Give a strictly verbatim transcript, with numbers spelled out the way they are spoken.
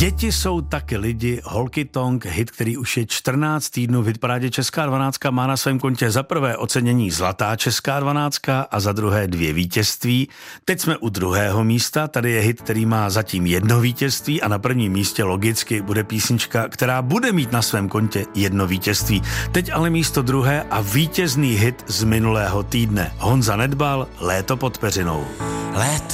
Děti jsou taky lidi, Holky Tonk, hit, který už je čtrnáct týdnů v hitparádě. Česká dvanáctka má na svém kontě za prvé ocenění Zlatá česká dvanáctka a za druhé dvě vítězství. Teď jsme u druhého místa, tady je hit, který má zatím jedno vítězství a na prvním místě logicky bude písnička, která bude mít na svém kontě jedno vítězství. Teď ale místo druhé a vítězný hit z minulého týdne. Honza Nedbal, Léto pod peřinou. Léto